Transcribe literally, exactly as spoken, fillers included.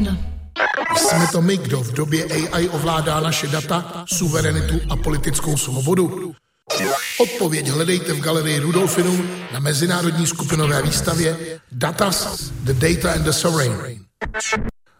Jsme to my, kdo v době A I ovládá naše data, suverenitu a politickou svobodu? Odpověď hledejte v galerii Rudolfinum na mezinárodní skupinové výstavě Datas, the Data and the Sovereign.